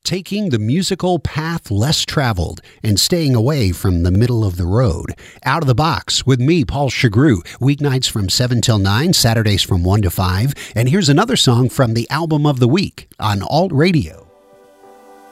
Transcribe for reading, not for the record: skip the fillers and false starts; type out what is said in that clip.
taking the musical path less traveled and staying away from the middle of the road. Out of the Box with me, Paul Chagru, weeknights from 7 till 9, Saturdays from 1 to 5. And here's another song from the album of the week on Alt Radio.